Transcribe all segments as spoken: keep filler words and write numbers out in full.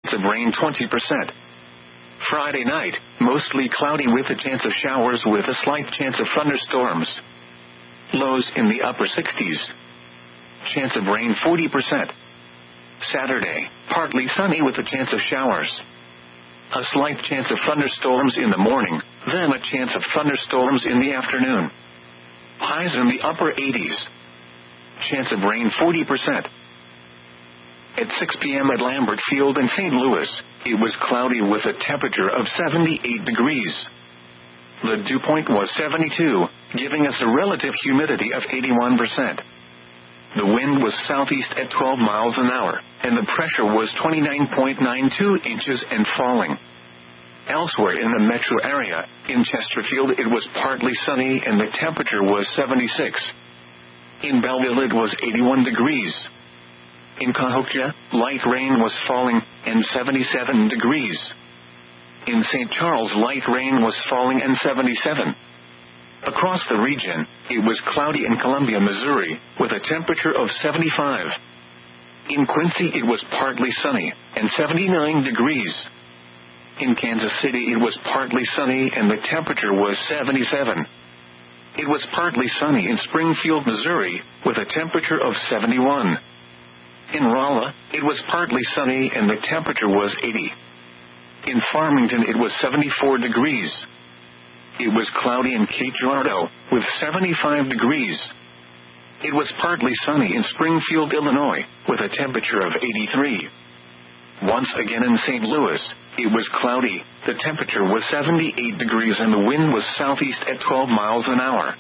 of rain twenty percent. Friday night, mostly cloudy with a chance of showers with a slight chance of thunderstorms. Lows in the upper sixties. Chance of rain forty percent. Saturday, partly sunny with a chance of showers. A slight chance of thunderstorms in the morning, then a chance of thunderstorms in the afternoon. Highs in the upper eighties. Chance of rain forty percent. At six p.m. at Lambert Field in Saint Louis, it was cloudy with a temperature of seventy-eight degrees. The dew point was seventy-two, giving us a relative humidity of eighty-one percent. The wind was southeast at twelve miles an hour, and the pressure was twenty-nine point nine two inches and falling. Elsewhere in the metro area, in Chesterfield it was partly sunny and the temperature was seventy-six. In Belleville it was eighty-one degrees. In Cahokia, light rain was falling, and seventy-seven degrees. In Saint Charles light rain was falling and seventy-seven. Across the region, it was cloudy in Columbia, Missouri, with a temperature of seventy-five. In Quincy it was partly sunny, and seventy-nine degrees. In Kansas City it was partly sunny and the temperature was seventy-seven. It was partly sunny in Springfield, Missouri, with a temperature of seventy-one. In Rolla, it was partly sunny and the temperature was eighty. In Farmington it was seventy-four degrees. It was cloudy in Cape Girardeau, with seventy-five degrees. It was partly sunny in Springfield, Illinois, with a temperature of eighty-three. Once again in Saint Louis, it was cloudy, the temperature was seventy-eight degrees and the wind was southeast at twelve miles an hour.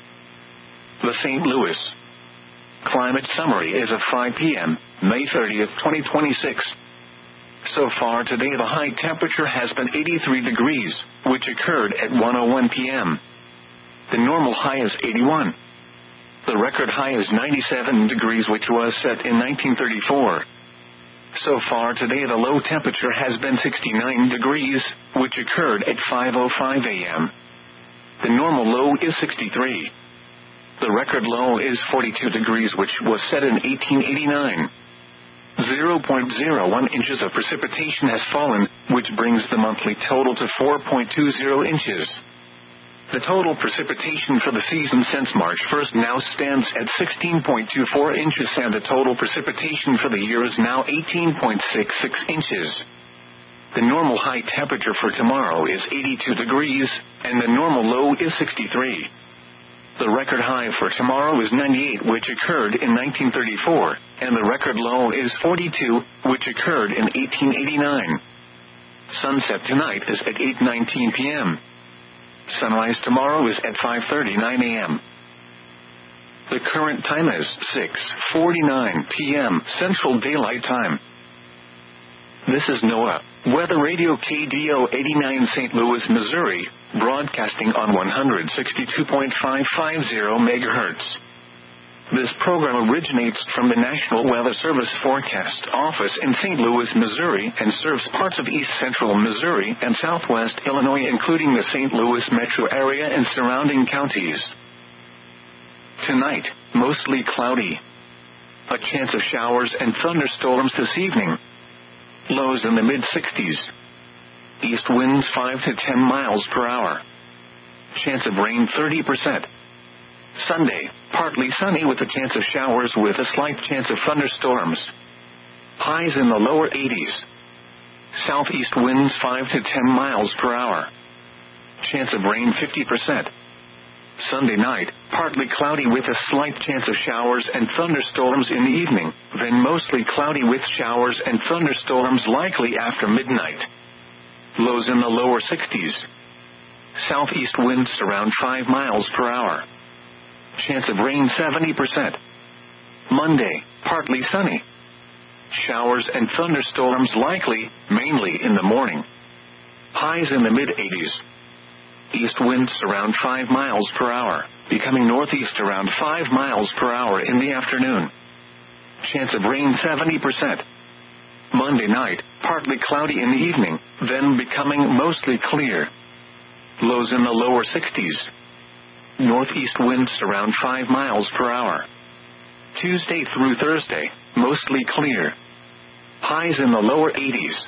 The Saint Louis Climate Summary is of five p.m., May thirtieth, twenty twenty-six. So far today the high temperature has been eighty-three degrees, which occurred at one oh one p.m. The normal high is eighty-one. The record high is ninety-seven degrees, which was set in nineteen thirty-four. So far today the low temperature has been sixty-nine degrees, which occurred at five oh five a.m. The normal low is sixty-three. The record low is forty-two degrees, which was set in eighteen eighty-nine. zero point zero one inches of precipitation has fallen, which brings the monthly total to four point two zero inches. The total precipitation for the season since March first now stands at sixteen point two four inches, and the total precipitation for the year is now eighteen point six six inches. The normal high temperature for tomorrow is eighty-two degrees, and the normal low is sixty-three. The record high for tomorrow is ninety-eight, which occurred in nineteen thirty-four, and the record low is forty-two, which occurred in eighteen eighty-nine. Sunset tonight is at eight nineteen p.m. Sunrise tomorrow is at five thirty-nine a.m. The current time is six forty-nine p.m. Central Daylight Time. This is NOAA Weather Radio K D O eighty-nine Saint Louis, Missouri, broadcasting on one sixty-two point five five zero megahertz. This program originates from the National Weather Service Forecast Office in Saint Louis, Missouri, and serves parts of east central Missouri and southwest Illinois, including the Saint Louis metro area and surrounding counties. Tonight, mostly cloudy. A chance of showers and thunderstorms this evening. Lows in the mid-sixties. East winds five to ten miles per hour. Chance of rain thirty percent. Sunday, partly sunny with a chance of showers with a slight chance of thunderstorms. Highs in the lower eighties. Southeast winds five to ten miles per hour. Chance of rain fifty percent. Sunday night, partly cloudy with a slight chance of showers and thunderstorms in the evening, then mostly cloudy with showers and thunderstorms likely after midnight. Lows in the lower sixties. Southeast winds around five miles per hour. Chance of rain seventy percent. Monday, partly sunny. Showers and thunderstorms likely, mainly in the morning. Highs in the mid-eighties. East winds around five miles per hour, becoming northeast around five miles per hour in the afternoon. Chance of rain seventy percent. Monday night, partly cloudy in the evening, then becoming mostly clear. Lows in the lower sixties. Northeast winds around five miles per hour. Tuesday through Thursday, mostly clear. Highs in the lower eighties.